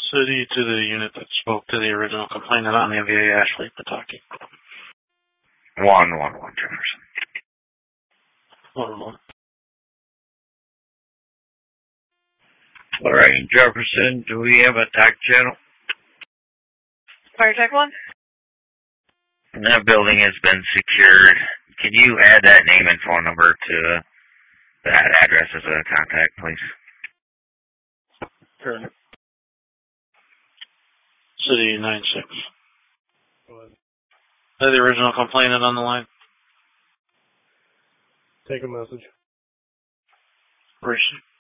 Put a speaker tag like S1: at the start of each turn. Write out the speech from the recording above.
S1: City to the unit that spoke to the original complainant on the MVA Ashley Pataki.
S2: 111 Jefferson.
S1: 111.
S2: Lorraine Jefferson, do we have a TAC channel?
S3: Fire Tech 1?
S2: That building has been secured. Can you add that name and phone number to that address as a contact, please?
S1: Sure. City 96. Is that the original complainant on the line?
S4: Take a message.
S1: Where is she?